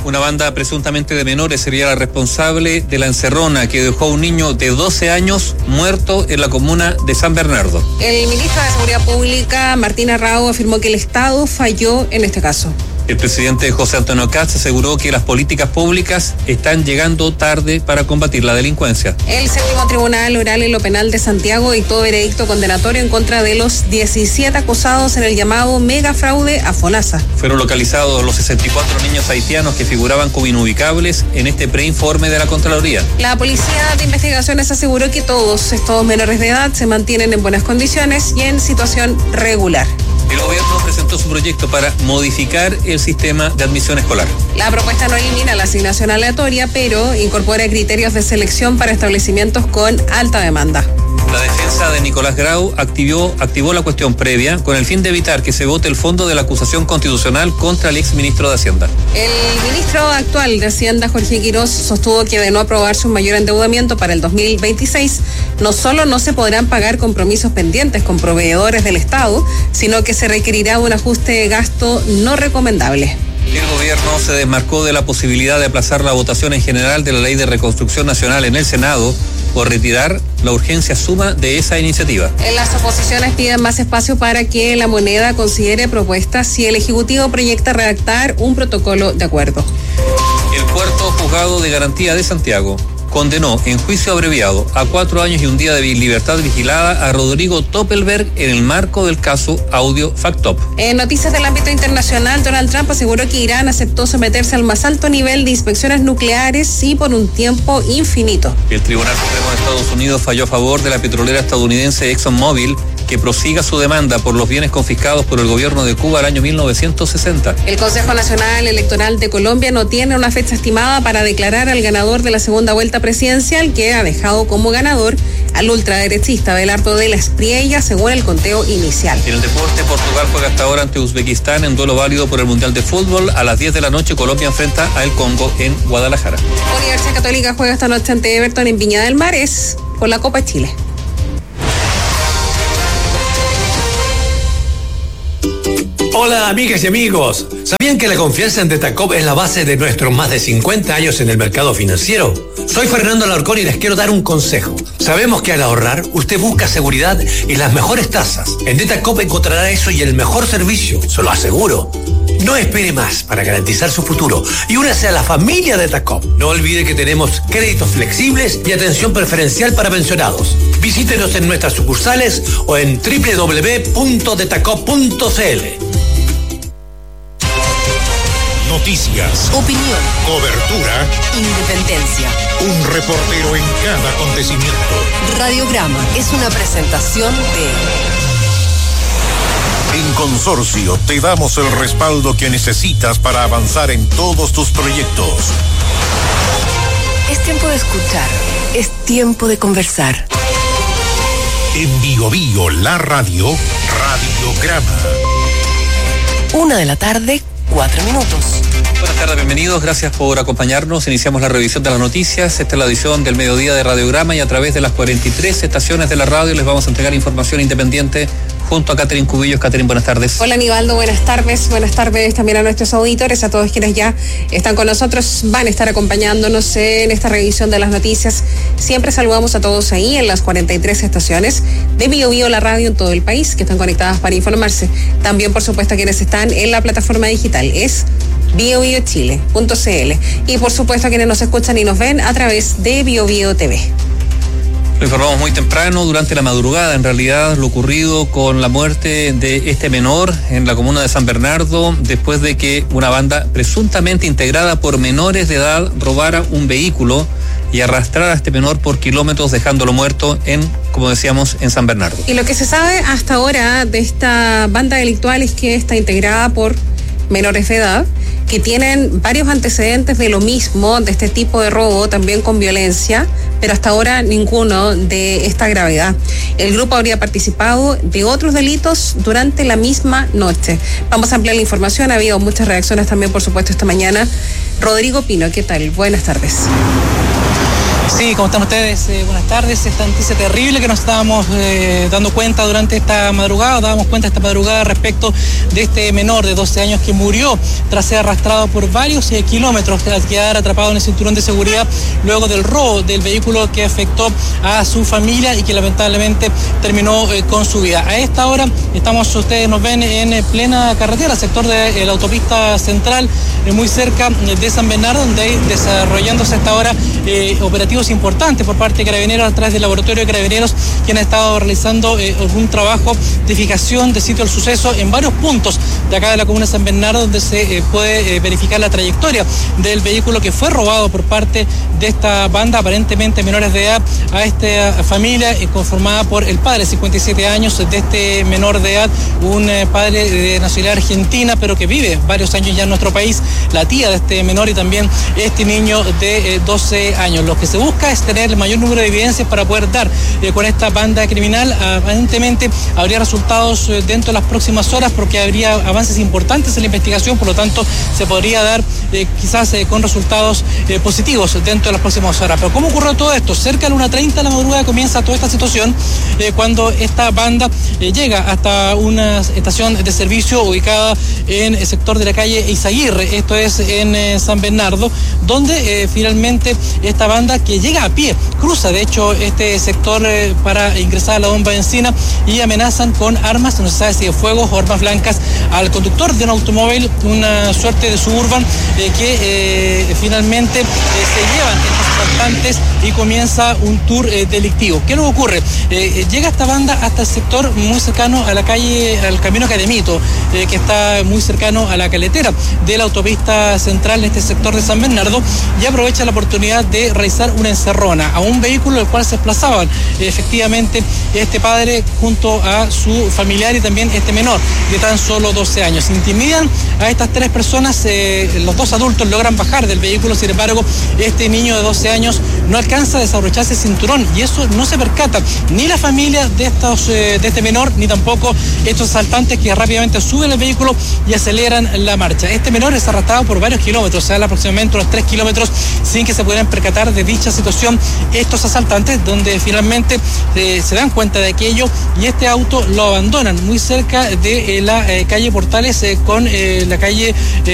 Una banda presuntamente de menores sería la responsable de la encerrona que dejó a un niño de 12 años muerto en la comuna de San Bernardo. El ministro de Seguridad Pública, Martín Arrau, afirmó que el Estado falló en este caso. El presidente José Antonio Kast aseguró que las políticas públicas están llegando tarde para combatir la delincuencia. El séptimo Tribunal Oral en lo Penal de Santiago dictó veredicto condenatorio en contra de los 17 acusados en el llamado megafraude a FONASA. Fueron localizados los 64 niños haitianos que figuraban como inubicables en este preinforme de la Contraloría. La Policía de Investigaciones aseguró que todos estos menores de edad se mantienen en buenas condiciones y en situación regular. El gobierno presentó su proyecto para modificar el sistema de admisión escolar. La propuesta no elimina la asignación aleatoria, pero incorpora criterios de selección para establecimientos con alta demanda. La defensa de Nicolás Grau activó la cuestión previa con el fin de evitar que se vote el fondo de la acusación constitucional contra el exministro de Hacienda. El ministro actual de Hacienda, Jorge Quirós, sostuvo que de no aprobarse un mayor endeudamiento para el 2026, no solo no se podrán pagar compromisos pendientes con proveedores del Estado, sino que se requerirá un ajuste de gasto no recomendable. El gobierno se desmarcó de la posibilidad de aplazar la votación en general de la Ley de Reconstrucción Nacional en el Senado por retirar la urgencia suma de esa iniciativa. Las oposiciones piden más espacio para que la moneda considere propuestas si el Ejecutivo proyecta redactar un protocolo de acuerdo. El cuarto juzgado de garantía de Santiago condenó en juicio abreviado a 4 años y un día de libertad vigilada a Rodrigo Toppelberg en el marco del caso Audio Factop. En noticias del ámbito internacional, Donald Trump aseguró que Irán aceptó someterse al más alto nivel de inspecciones nucleares y por un tiempo infinito. El Tribunal Supremo de Estados Unidos falló a favor de la petrolera estadounidense ExxonMobil que prosiga su demanda por los bienes confiscados por el gobierno de Cuba al año 1960. El Consejo Nacional Electoral de Colombia no tiene una fecha estimada para declarar al ganador de la segunda vuelta presidencial, que ha dejado como ganador al ultraderechista Abelardo de la Espriella, según el conteo inicial. En el deporte, Portugal juega hasta ahora ante Uzbekistán en duelo válido por el Mundial de Fútbol. A las 10 de la noche, Colombia enfrenta a el Congo en Guadalajara. Universidad Católica juega esta noche ante Everton en Viña del Mar, es por la Copa Chile. Hola amigas y amigos, ¿sabían que la confianza en Detacop es la base de nuestros más de 50 años en el mercado financiero? Soy Fernando Alarcón y les quiero dar un consejo. Sabemos que al ahorrar usted busca seguridad y las mejores tasas. En Detacop encontrará eso y el mejor servicio, se lo aseguro. No espere más para garantizar su futuro y únase a la familia Detacop. No olvide que tenemos créditos flexibles y atención preferencial para pensionados. Visítenos en nuestras sucursales o en www.detacop.cl. Noticias, opinión, cobertura, independencia. Un reportero en cada acontecimiento. Radiograma es una presentación de... En Consorcio te damos el respaldo que necesitas para avanzar en todos tus proyectos. Es tiempo de escuchar, es tiempo de conversar. En Bio Bio, la radio, Radiograma. 1:00 p.m, 4 minutos. Buenas tardes, bienvenidos, gracias por acompañarnos. Iniciamos la revisión de las noticias. Esta es la edición del mediodía de Radiograma y a través de las 43 estaciones de la radio les vamos a entregar información independiente junto a Catherine Cubillos. Catherine, buenas tardes. Hola Aníbaldo, buenas tardes. Buenas tardes también a nuestros auditores, a todos quienes ya están con nosotros, van a estar acompañándonos en esta revisión de las noticias. Siempre saludamos a todos ahí en las 43 estaciones de Bio Bio, la radio en todo el país, que están conectadas para informarse. También, por supuesto, a quienes están en la plataforma digital, es biobiochile.cl, y por supuesto a quienes nos escuchan y nos ven a través de Bio Bio TV. Lo informamos muy temprano, durante la madrugada, en realidad, lo ocurrido con la muerte de este menor en la comuna de San Bernardo, después de que una banda presuntamente integrada por menores de edad robara un vehículo y arrastrara a este menor por kilómetros, dejándolo muerto como decíamos, en San Bernardo. Y lo que se sabe hasta ahora de esta banda delictual es que está integrada por menores de edad que tienen varios antecedentes de lo mismo, de este tipo de robo, también con violencia, pero hasta ahora ninguno de esta gravedad. El grupo habría participado de otros delitos durante la misma noche. Vamos a ampliar la información, ha habido muchas reacciones también, por supuesto, esta mañana. Rodrigo Pino, ¿qué tal? Buenas tardes. Sí, ¿cómo están ustedes? Buenas tardes. Esta noticia terrible que nos estábamos dando cuenta durante esta madrugada, respecto de este menor de 12 años que murió tras ser arrastrado por varios kilómetros al quedar atrapado en el cinturón de seguridad luego del robo del vehículo que afectó a su familia y que lamentablemente terminó con su vida. A esta hora ustedes nos ven en plena carretera, sector de la autopista central, muy cerca de San Bernardo, donde hay desarrollándose hasta ahora operativos importantes por parte de Carabineros a través del laboratorio de Carabineros, que han estado realizando algún trabajo de fijación de sitio del suceso en varios puntos de acá de la comuna de San Bernardo, donde se puede verificar la trayectoria del vehículo que fue robado por parte de esta banda, aparentemente menores de edad, a esta familia conformada por el padre, 57 años, de este menor de edad, un padre de nacionalidad argentina, pero que vive varios años ya en nuestro país, la tía de este menor y también este niño de 12 años. Lo que se busca es tener el mayor número de evidencias para poder dar con esta banda criminal. Aparentemente habría resultados dentro de las próximas horas, porque habría avances importantes en la investigación, por lo tanto se podría dar quizás con resultados positivos dentro de las próximas horas. Pero ¿cómo ocurrió todo esto? Cerca de la 1:30 de la madrugada comienza toda esta situación, cuando esta banda llega hasta una estación de servicio ubicada en el sector de la calle Izaguirre, esto es en San Bernardo, donde finalmente esta banda, que llega a pie, cruza de hecho este sector para ingresar a la bomba de Encina, y amenazan con armas, no se sabe si de fuego o armas blancas, al conductor de un automóvil, una suerte de Suburban, que finalmente se llevan estos asaltantes y comienza un tour delictivo. ¿Qué es lo que ocurre? Llega esta banda hasta el sector muy cercano a la calle, al camino Academito, que está muy cercano a la caletera de la autopista central en este sector de San Bernardo, y aprovecha la oportunidad de realizar una encerrona a un vehículo del cual se desplazaban efectivamente este padre junto a su familiar y también este menor de tan solo 12 años. Intimidan a estas tres personas, los dos adultos logran bajar del vehículo, sin embargo este niño de 12 años no alcanza a desabrocharse el cinturón, y eso no se percata ni la familia de este menor, ni tampoco estos asaltantes, que rápidamente suben el vehículo y aceleran la marcha. Este menor es arrastrado por varios kilómetros, se habla aproximadamente unos 3 kilómetros, sin que se pudieran percatar de dicha situación estos asaltantes, donde finalmente se dan cuenta de aquello y este auto lo abandonan muy cerca de la calle Portales con la calle